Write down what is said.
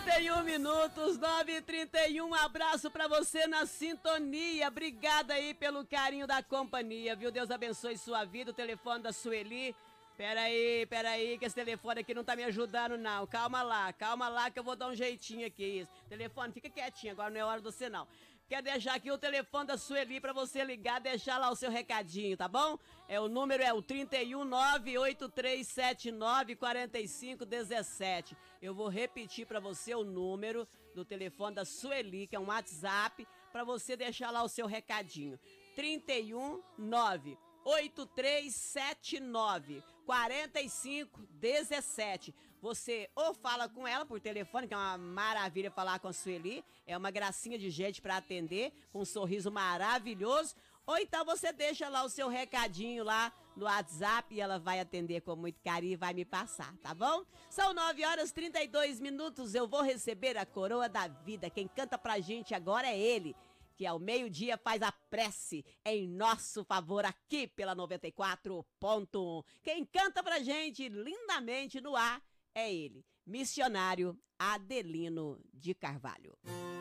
9h31, 9h31, um abraço pra você na sintonia, obrigada aí pelo carinho da companhia, viu? Deus abençoe sua vida, o telefone da Sueli. Peraí, que esse telefone aqui não tá me ajudando não, calma lá que eu vou dar um jeitinho aqui, isso. Telefone, fica quietinho, agora não é hora do sinal. Quer deixar aqui o telefone da Sueli pra você ligar, deixar lá o seu recadinho, tá bom? O número é o 31983794517. Eu vou repetir pra você o número do telefone da Sueli, que é um WhatsApp, pra você deixar lá o seu recadinho. 31983794517. Você ou fala com ela por telefone, que é uma maravilha falar com a Sueli, é uma gracinha de gente pra atender, com um sorriso maravilhoso, ou então você deixa lá o seu recadinho lá no WhatsApp e ela vai atender com muito carinho e vai me passar, tá bom? São 9h32, eu vou receber a coroa da vida. Quem canta pra gente agora é ele, que ao meio-dia faz a prece em nosso favor aqui pela 94.1. Quem canta pra gente lindamente no ar é ele, missionário Adelino de Carvalho.